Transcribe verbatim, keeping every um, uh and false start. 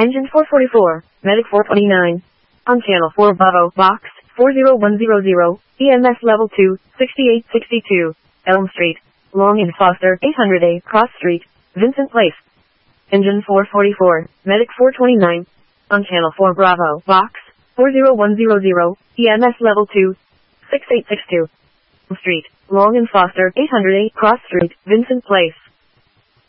Engine four forty-four, Medic four twenty-nine. On Channel four Bravo, Box four zero one zero zero, E M S Level two, sixty-eight sixty-two, Elm Street, Long and Foster, eight hundred A, Cross Street, Vincent Place. Engine four forty-four, Medic four twenty-nine. On Channel four Bravo, Box four zero one zero zero, E M S Level two, sixty-eight sixty-two, Elm Street, Long and Foster, eight hundred A, Cross Street, Vincent Place.